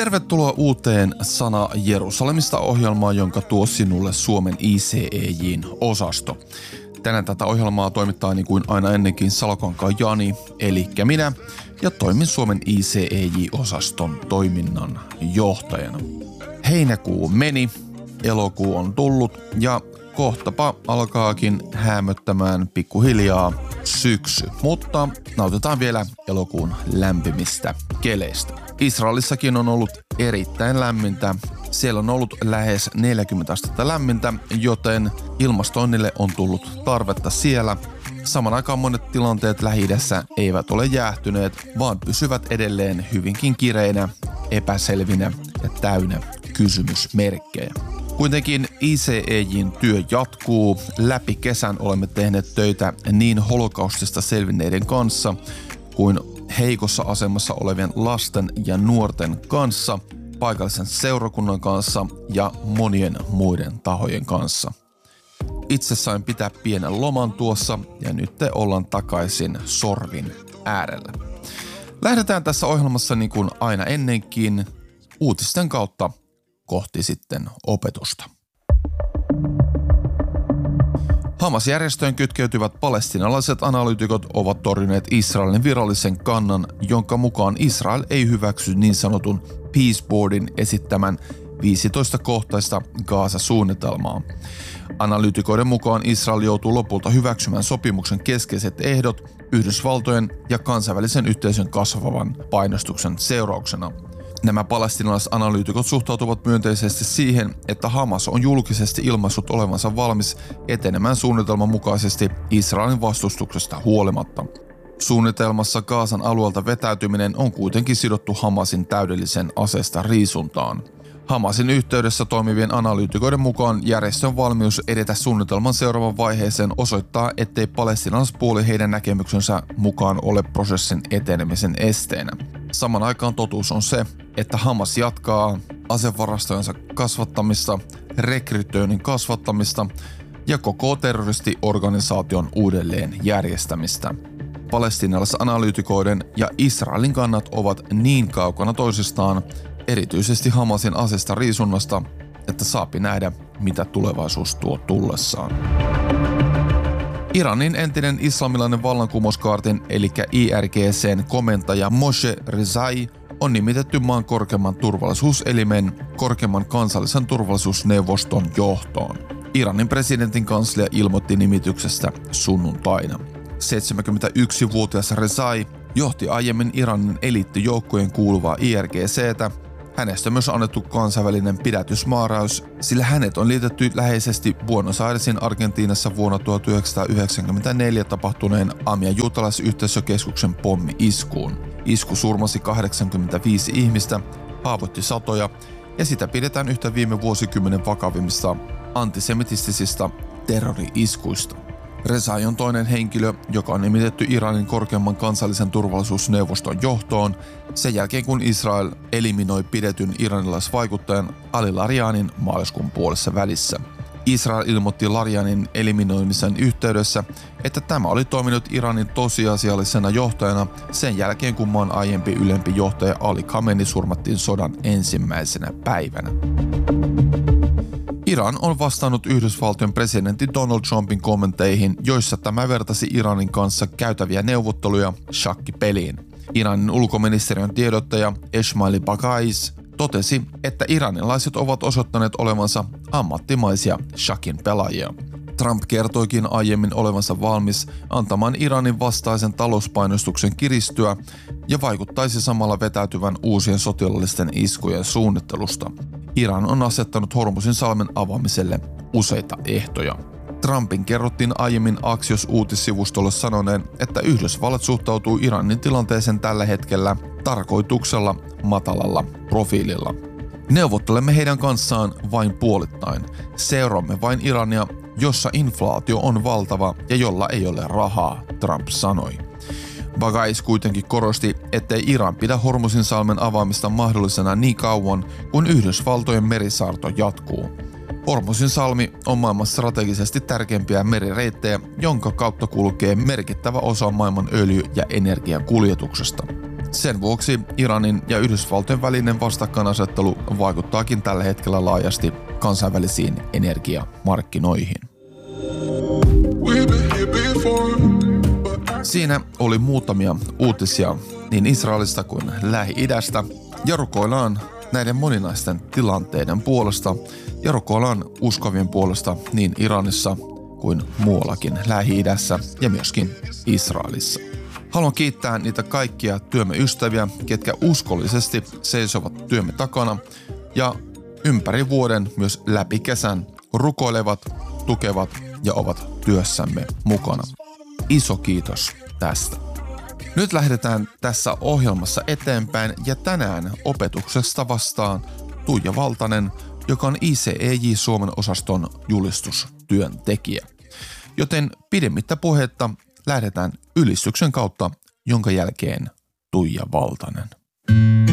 Tervetuloa uuteen Sana Jerusalemista -ohjelmaan, jonka tuo sinulle Suomen ICEJ:n osasto. Tänään tätä ohjelmaa toimittaa niin kuin aina ennenkin Salokankaan Jani, eli minä, ja toimin Suomen ICEJ-osaston toiminnan johtajana. Heinäkuu meni, elokuu on tullut ja kohtapa alkaakin häämöttämään pikkuhiljaa syksy, mutta nautitaan vielä elokuun lämpimistä keleistä. Israelissakin on ollut erittäin lämmintä. Siellä on ollut lähes 40 astetta lämmintä, joten ilmastoinnille on tullut tarvetta siellä. Saman aikaan monet tilanteet Lähi-idässä eivät ole jäähtyneet, vaan pysyvät edelleen hyvinkin kireinä, epäselvinä ja täynnä kysymysmerkkejä. Kuitenkin ICEJ:n työ jatkuu. Läpi kesän olemme tehneet töitä niin holokaustista selvinneiden kanssa kuin heikossa asemassa olevien lasten ja nuorten kanssa, paikallisen seurakunnan kanssa ja monien muiden tahojen kanssa. Itse sain pitää pienen loman tuossa ja nyt te ollaan takaisin sorvin äärellä. Lähdetään tässä ohjelmassa niin kuin aina ennenkin uutisten kautta kohti sitten opetusta. Hamas-järjestöön kytkeytyvät palestiinalaiset analyytikot ovat torjuneet Israelin virallisen kannan, jonka mukaan Israel ei hyväksy niin sanotun Peace Boardin esittämän 15-kohtaista Gaza-suunnitelmaa. Analyytikoiden mukaan Israel joutuu lopulta hyväksymään sopimuksen keskeiset ehdot Yhdysvaltojen ja kansainvälisen yhteisön kasvavan painostuksen seurauksena. Nämä palestiinalaisanalyytikot suhtautuvat myönteisesti siihen, että Hamas on julkisesti ilmaissut olevansa valmis etenemään suunnitelman mukaisesti Israelin vastustuksesta huolimatta. Suunnitelmassa Gazan alueelta vetäytyminen on kuitenkin sidottu Hamasin täydelliseen aseista riisuntaan. Hamasin yhteydessä toimivien analyytikoiden mukaan järjestön valmius edetä suunnitelman seuraavan vaiheeseen osoittaa, ettei palestiinalaispuoli heidän näkemyksensä mukaan ole prosessin etenemisen esteenä. Saman aikaan totuus on se, että Hamas jatkaa asevarastojensa kasvattamista, rekrytoinnin kasvattamista ja koko terroristiorganisaation uudelleen järjestämistä. Palestiinalaisanalyytikoiden ja Israelin kannat ovat niin kaukana toisistaan, erityisesti Hamasin aseista riisunnasta, että saapi nähdä, mitä tulevaisuus tuo tullessaan. Iranin entinen islamilainen vallankumouskaartin eli IRGC:n komentaja Moshe Rezai on nimitetty maan korkeimman turvallisuuselimen korkeimman kansallisen turvallisuusneuvoston johtoon. Iranin presidentin kanslia ilmoitti nimityksestä sunnuntaina. 71-vuotias Rezai johti aiemmin Iranin eliittijoukkojen kuuluvaa IRGC:tä. Hänestä myös annettu kansainvälinen pidätysmääräys, sillä hänet on liitetty läheisesti Buenos Airesin Argentiinassa vuonna 1994 tapahtuneen Amian juutalaisyhteisökeskuksen pommi-iskuun. Isku surmasi 85 ihmistä, haavoitti satoja ja sitä pidetään yhtä viime vuosikymmenen vakavimmista antisemitistisistä terrori-iskuista. Rezai on toinen henkilö, joka on nimitetty Iranin korkeimman kansallisen turvallisuusneuvoston johtoon sen jälkeen, kun Israel eliminoi pidetyn iranilaisvaikuttajan Ali Larianin maaliskuun puolessa välissä. Israel ilmoitti Larianin eliminoimisen yhteydessä, että tämä oli toiminut Iranin tosiasiallisena johtajana sen jälkeen, kun maan aiempi ylempi johtaja Ali Khamenei surmattiin sodan ensimmäisenä päivänä. Iran on vastannut Yhdysvaltojen presidentti Donald Trumpin kommentteihin, joissa tämä vertasi Iranin kanssa käytäviä neuvotteluja shakkipeliin. Iranin ulkoministeriön tiedottaja Esmail Bagais totesi, että iranilaiset ovat osoittaneet olevansa ammattimaisia shakin pelaajia. Trump kertoikin aiemmin olevansa valmis antamaan Iranin vastaisen talouspainostuksen kiristyä ja vaikuttaisi samalla vetäytyvän uusien sotilaallisten iskujen suunnittelusta. Iran on asettanut Hormuzin salmen avaamiselle useita ehtoja. Trumpin kerrottiin aiemmin Axios-uutissivustolle sanoneen, että Yhdysvallat suhtautuu Iranin tilanteeseen tällä hetkellä tarkoituksella matalalla profiililla. Neuvottelemme heidän kanssaan vain puolittain. Seuraamme vain Irania, jossa inflaatio on valtava ja jolla ei ole rahaa, Trump sanoi. Bagais kuitenkin korosti, ettei Iran pidä Hormuzin salmen avaamista mahdollisena niin kauan, kun Yhdysvaltojen merisaarto jatkuu. Hormuzin salmi on maailman strategisesti tärkeimpiä merireittejä, jonka kautta kulkee merkittävä osa maailman öljy- ja energian kuljetuksesta. Sen vuoksi Iranin ja Yhdysvaltojen välinen vastakkainasettelu vaikuttaakin tällä hetkellä laajasti kansainvälisiin energiamarkkinoihin. Siinä oli muutamia uutisia niin Israelista kuin Lähi-idästä ja rukoillaan näiden moninaisten tilanteiden puolesta ja rukoillaan uskovien puolesta niin Iranissa kuin muuallakin Lähi-idässä ja myöskin Israelissa. Haluan kiittää niitä kaikkia työmme ystäviä, ketkä uskollisesti seisovat työmme takana ja ympäri vuoden myös läpi kesän rukoilevat, tukevat ja ovat työssämme mukana. Iso kiitos tästä. Nyt lähdetään tässä ohjelmassa eteenpäin ja tänään opetuksesta vastaan Tuija Valtanen, joka on ICEJ Suomen osaston julistustyöntekijä. Joten pidemmittä puhetta lähdetään ylistyksen kautta, jonka jälkeen Tuija Valtanen.